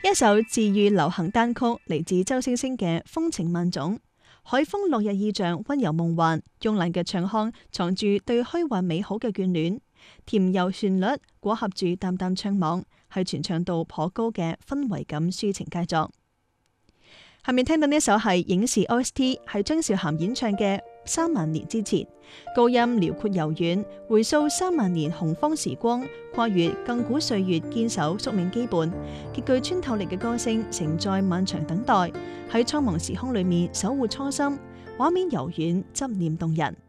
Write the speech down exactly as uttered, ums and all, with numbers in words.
一首治癒流行單曲嚟自周星星嘅《風情萬種》，海風落日意象溫柔夢幻，慵懶嘅唱腔藏住對虛幻美好嘅眷戀，甜柔旋律裹挾住淡淡唱網，係傳唱度頗高嘅氛圍感抒情佳作。下面聽到呢首係影視 O S T， 係張韶涵演唱嘅《三萬年之前》，高音遼闊柔軟，回溯三萬年洪荒時光，跨越亘古歲月，堅守宿命羈絆，極具穿透力嘅歌聲承載漫長等待，喺蒼茫時空裏面守護初心，畫面柔軟，執念動人。